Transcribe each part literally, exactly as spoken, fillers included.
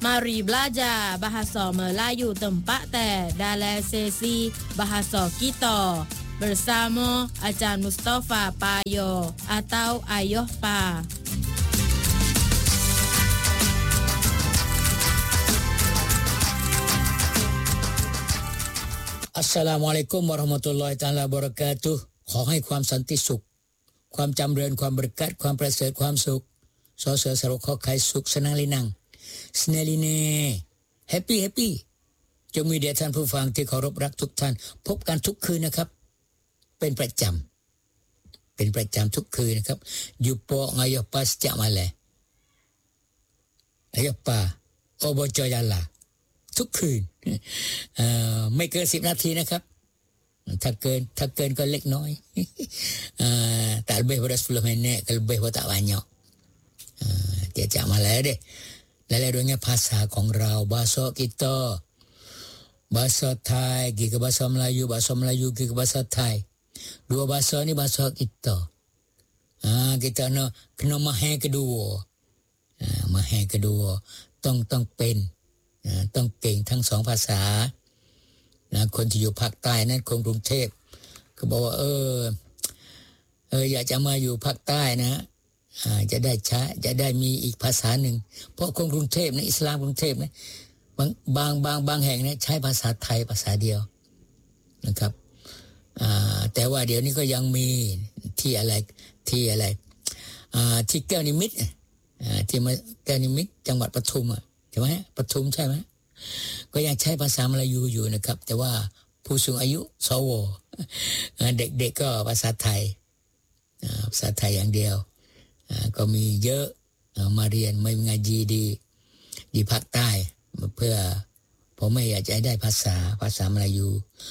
Mari belajar bahasa Melayu tempat teh dalam sesi bahasa kita bersama Ajar Mustafa Payo atau Ayuh Pa. Assalamualaikum warahmatullahi taala wabarakatuh ขอให้ความสันติสุขความจำเริญความบริกัดความประเสริฐความสุขสอเสือสรุขอไข่สุขสนางลินังสเนลิเน่แฮปปี้แฮปปี้จงมีแด่ท่านผู้ฟังที่เคารพรักทุกท่านพบกันทุกคืนนะครับเป็นประจำเป็นประจำทุกคืนนะครับอยู่ปองายปาสจะมาเลยอายปาอบจยาลาทุกคืนเอ่อไม่เกินสิบนาทีนะครับถ้าเกินถ้าเกินก็เล็กน้อยเอ่อtak lebih pada sepuluh minit kalau lebih pun tak banyakเอ่อdiajak malam deh lalu-lalunya bahasa ของเรา bahasa kita bahasa Thai กี่กับ bahasa Melayu bahasa Melayu กี่กับ bahasa Thai dua bahasa ni bahasa kita ah kita nak kena mahir kedua ah mahir kedua ต้องต้องเป็นต้องเก่งทั้งสองภาษานะคนที่อยู่ภาคใต้นั้นคนกรุงเทพก็บอกว่าเออเอออยากจะมาอยู่ภาคใต้นะอ่าจะได้ใช้จะได้มีอีกภาษาหนึ่งเพราะคนกรุงเทพนะอิสลามกรุงเทพนะบางบางบางบางแห่งนะใช้ภาษาไทยภาษาเดียวนะครับอ่าแต่ว่าเดี๋ยวนี้ก็ยังมีที่อะไรที่อะไรอ่าที่แก้วนิมิตรอ่าที่มาแก้วนิมิตรจังหวัดปทุมอ่ะใช่ไหมปทุมใช่ไหมก็ยังใช้ภาษามลายูอยู่นะครับแต่ว่าผู้สูงอายุสวเด็กๆก็ภาษาไทยภาษาไทยอย่างเดียวก็มีเยอะมาเรียนไม่ngaji di di ภาคใต้เพื่อผมไม่อยากจะได้ภาษาภาษามลายู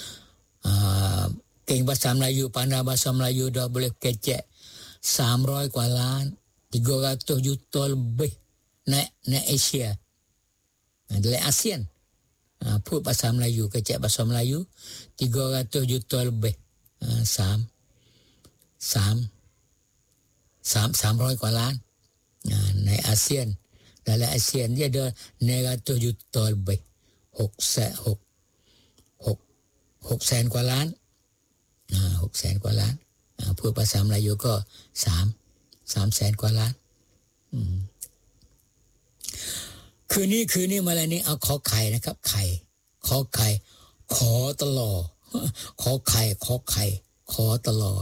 เก่งภาษามลายูpandai bahasa Melayu dah boleh kecek tiga ratusกว่าล้านtiga ratus juta lebih naik naik Asia dari ASEANพูดภาษามลายูก็แจกภาษามลายูtiga ratus juta lebih3 3 3 300กว่าล้านในอาเซียนdalam ASEAN dia ada enam ratus juta lebih 6 6 6แสนกว่าล้าน6แสนกว่าล้านพูดภาษามลายูก็3 3แสนกว่าล้านคืนนี้คืนนี้มาแล้วนี่เอาขอไข่นะครับไข่ขอไข่ขอตลอขอไข่ขอไข่ขอตลอ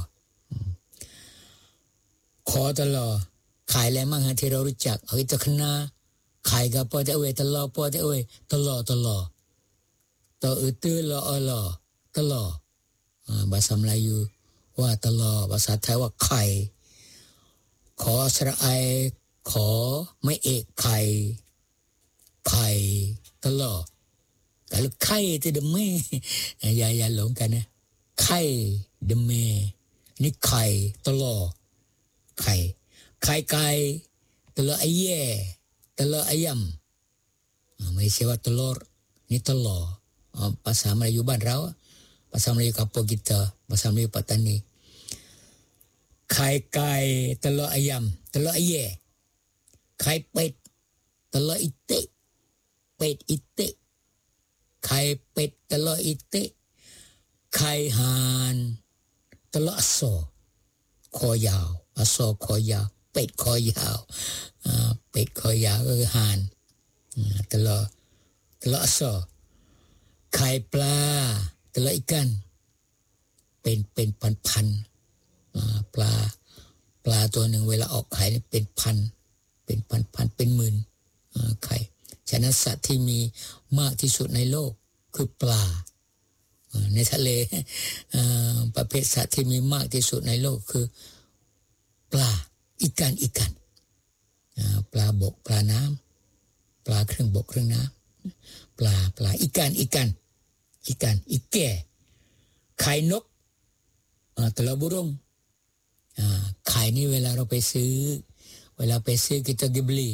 ขอตลอไข่อะไรมั่งฮะที่เรารู้จักเอาอีกตะคณาไข่กับปอเตเวตลอปอเตเวตลอตลอต่ออือตื้อลออลอตลอภาษามลายูว่าตลอภาษาไทยว่าไข่ขอสระไอขอไม่เอกไข่ไข่ตลอดแต่ลูกไข่ที่เดมเม่อย่าอย่าหลงกันนะไข่เดมเม่นี่ไข่ตลอดไข่ไข่ไก่ตลอดไอ้แย่ตลอดไอ้ยำไม่ใช่ว่าตลอดนี่ตลอดภาษามลายูบ้านเราภาษามลายูกับพวกkitaภาษามลายูปัตตานีไข่ไก่ตลอดไอ้ยำตลอดไอ้แย่ไข่เป็ดตลอดอิเตะเป็ดอิเตะไข่เป็ดตลอดอิเตะไข่ห่านตลอดอโศคอยาวอโศคอยาวเป็ดคอยาวอ่าเป็ดคอยาวก็คือห่านตลอดตลอดอโศไข่ปลาตลอดอีกันเป็นเป็นพันๆอ่าปลาปลาตัวหนึ่งเวลาออกไข่นี่เป็นพันเป็นพันๆเป็นหมื่นอ่าไข่ฉะนั้นสัตว์ที่มีมากที่สุดในโลกคือปลาในทะเลประเภทสัตว์ที่มีมากที่สุดในโลกคือปลาอีกันอีกันปลาบกปลาน้ำปลาครึ่งบกครึ่งน้ำปลาปลาอีกันอีกันอีกันอีแก่ไข่นกตะลบุรงไข่นี่เวลาเราไปซื้อเวลาไปซื้อkita beli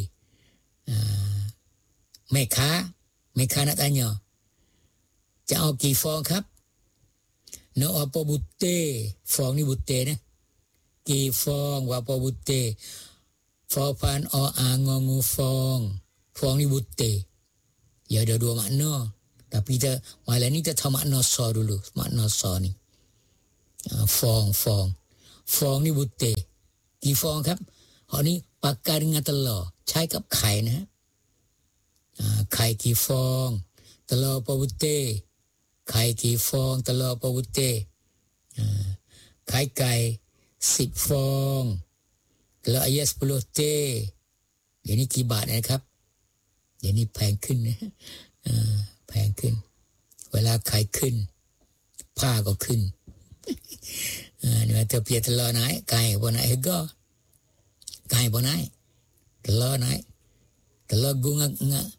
แม่ค้าแม่ค้าnak tanya จะเอากี่ฟองครับ no apa butte ฟองนี่บุตเตนะกี่ฟองว่าapa butte ฟอพันอออางองูฟองฟองนี่บุตเต Ya ada dua makna. Tapi kita malam ni kita tahu makna so dulu. Makna so ni. Uh, fong, fong. Fong ni putih. Ki fong ครับ Hak ni pakai dengan telur. ใช้กับไข่นะฮะ uh, ไข่กี่ฟอง telur apa putih. ไข่กี่ฟอง telur apa putih. uh, ไข่ไก่สิบฟอง telur ayam sepuluh teh. เดี๋ยวนี้กี่บาทนะครับ เดี๋ยวนี้แพงขึ้นนะ uh, แพงขึ้น เวลาไข่ขึ้น ผ้าก็ขึ้น uh, นี่ว่าเธอเปลี่ยน telur naik ไก่บ่naik harga ไก่บ่naik telur naik telur guna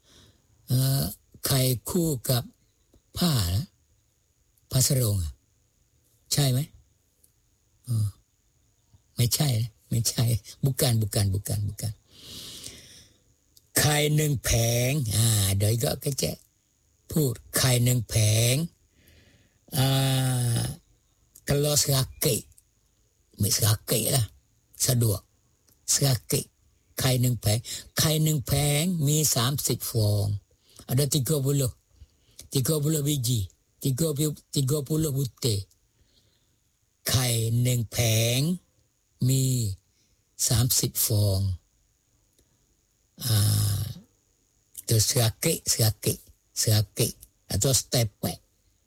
uh, ไข่คู่กับผ้านะผ้าสรงอ่ะใช่ไหมอ๋อไม่ใช่นะไม่ใช่ bukan bukan bukan bukan ไข่หนึ่งแผงอ่าเดี๋ยวก็ก็จะพูดไข่หนึ่งแผงอ่า telur serakit ไม่serakit lah สะดวก serakit ไข่หนึ่งแผงไข่หนึ่งแผงมีสามสิบฟอง ada tiga puluh tiga puluh biji tiga puluh tiga puluh butir ไข่หนึ่งแผงมีสามสิบฟองอ่า itu serakit serakit serakit atau stepek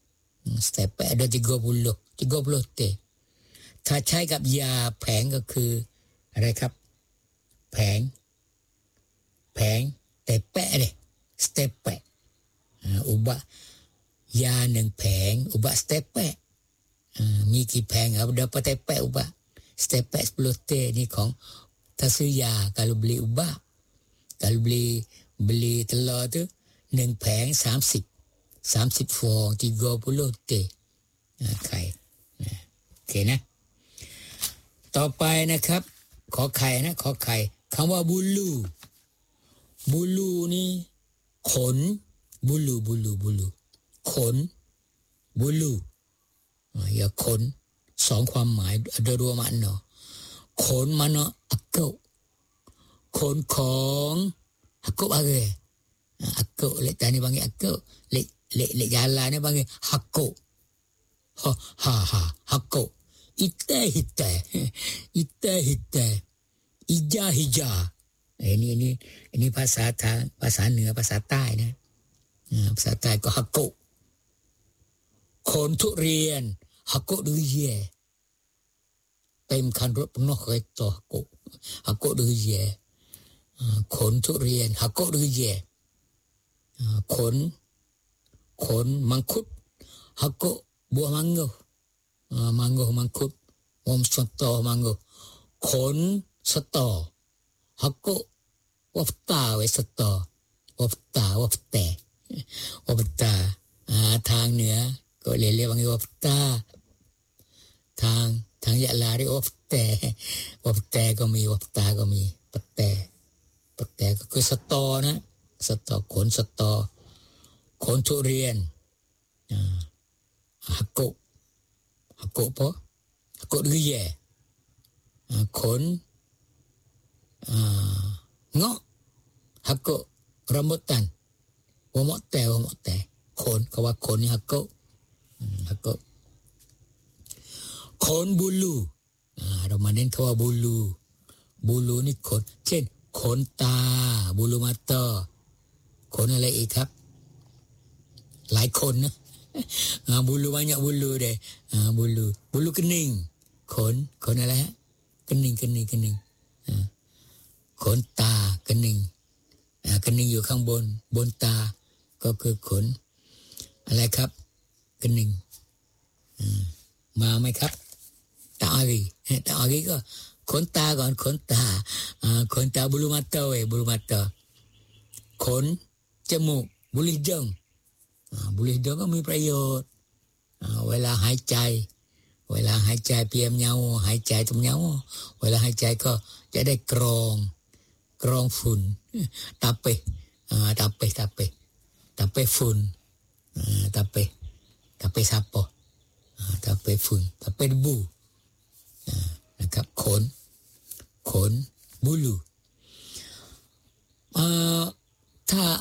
stepek ada tiga puluh tiga puluh teh ถ้าใช้กับยาแผงก็คืออะไรครับแผงแผงแต่แปะเลยสเตปแปะอุบะยาหนึ่งแผงอุบะสเตปแปะมีกี่แผงเอาเดี๋ยวไปแต่แปะอุบะสเตปแปะsepuluh teh ni ของถ้าซื้อยา kalau beli ubat kalau beli beli telur tu หนึ่งแผงสามสิบ สามสิบฟองtiga puluh teh ไข่โอเคนะต่อไปนะครับขอไข่นะขอไข่คำว่าบูลูบูลูนี่ขนบูลูบูลูบูลูขนบูลูอย่าขนสองความหมายada dua makna ขนมันอักเกาขนของอักเกาอะไรอักเกาเล็กแต่นี่บางอย่างอักเกาเล็กเล็กเล็กยาลานี่บางอย่างฮักเกาฮ่าฮ่าฮ่าฮักเกาอิตเตหิตเตอิตเตหิตเตIja hija. Ini ini ini bahasa tang, bahasa เหนือ ภาษาใต้นะภาษาใต้ก็ฮักโกะขนทุเรียนฮักโกะดือเย่เต็มคันรถนอกเคยต่อฮักโกะฮักโกะดือเย่ขนทุเรียนฮักโกะดือเย่ขนขนมังคุดฮักโกะบัวมังโกมังโกมังคุดวอมสตอมังโกขนสตอฮักโกวัฟตาไว้สตอวัฟตาวัฟแต่วัฟตาอ่าทางเหนือก็เรียกเรียกว่าวัฟตาทางทางยะลาเรียกวัฟแต่วัฟแต่ก็มีวัฟตาก็มีปัตแต่ปัตแต่ก็คือสตอนะสตอขนสตอขนทุเรียนอ่าฮักโกฮักโกปะฮักโกดื้อแย่ขนUh, ngok hakko rambutan wamok teh wamok teh kon kawa kon ni hakko hmm, hakko kon bulu ahเรามาเน้นคำว่า bulu bulu นี่ขนเช่นขนตา bulu mata ขนอะไรอีกครับหลายคนนะ ah bulu banyak bulu deh ah bulu bulu kening ขนขนอะไรฮะ kening kening kening ahขนตากระนิ่งกระนิ่งอยู่ข้างบนบนตาก็คือขนอะไรครับกระนิ่งมาไหมครับตาอารีตาอารีก็ขนตาก่อนขนตาขนตาบุรุมาเตอร์เว้บุรุมาเตอร์ขนจมูกบุลิดงบุลิดงก็มีประโยชน์เวลาหายใจเวลาหายใจเปียมเงาหายใจตรงเงาเวลาหายใจก็จะได้กรองกรองฝุ่นตาเปอ่าตาเปตาเปตาเปฝุ่นอ่าตาเปตาเปซับปออ่าตาเปฝุ่นตาเปบูอ่านะครับขนขนบูลูอ่าถ้าภา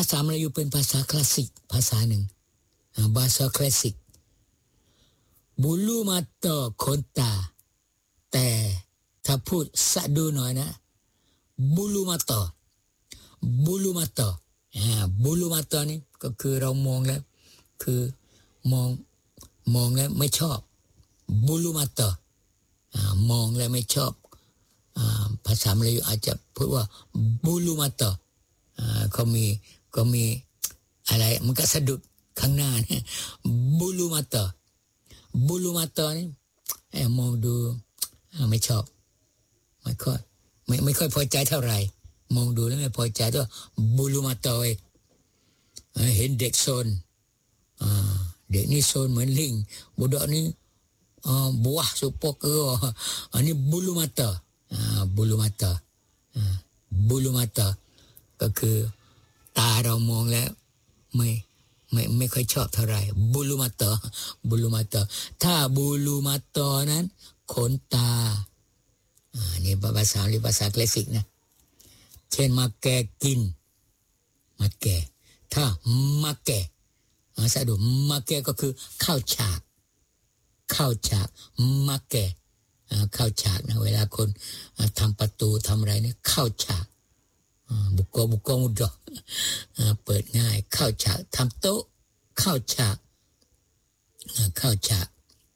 าษามลายูเป็นภาษาคลาสสิกภาษาหนึ่งภาษาคลาสสิกbulu mata ขนตาแต่ถ้าพูดสะดูหน่อยนะ bulu mata bulu mata อ่า bulu mata นี่ก็คือเรามองแล้วคือมองมองแล้วไม่ชอบ bulu mata อ่ามองแล้วไม่ชอบอ่าภาษามลายูอาจจะพูดว่า bulu mata อ่าเขามีก็มีอะไรมันก็สะดุดข้างหน้าเนี่ย bulu mata bulu mata นี่เอ้มองดูไม่ชอบไม่ค่อยไม่ไม่ค่อยพอใจเท่าไหร่มองดูแล้วไม่พอใจตัว bulu mata เอ้เห็นเด็กโซนอ่าเด็กนี่โซนเหมือนลิงบุดอกนี่อ่าบุah supok เอออันนี้ bulu mata อ่า bulu mata อ่า bulu mata ก็คือตาเรามองแล้วไม่ไม่ไม่ค่อยชอบเท่าไหร่ bulu mata bulu mata ถ้า bulu mata นั้นขนตาอ่านี่ภาษาหรือภาษาคลาสสิกนะเช่นมาแกกินมาแกถ้ามาแกอ่าสะดุมาแกก็คือเข้าฉากเข้าฉากมาแกอ่าเข้าฉากนะเวลาคนทำประตูทำอะไรเนี่ยเข้าฉากบุกโกบุกโกมุดเปิดง่ายเข้าฉากทำโต๊ะเข้าฉากเข้าฉาก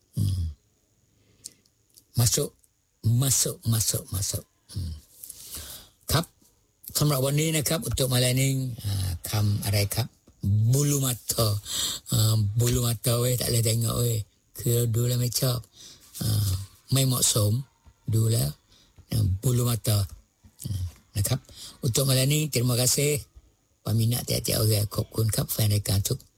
มาสุมาสุมาสุมาสุครับสำหรับวันนี้นะครับอุตมาแลนิงคำอะไรครับ bulu mata bulu mata เว้ยtak boleh tengok เว้ยคือดูแล้วไม่ชอบไม่เหมาะสมดูแล้ว bulu mataนะครับอุตมาแลนิง terima kasih peminat tiap-tiap orang ขอบคุณครับแฟนรายการทุก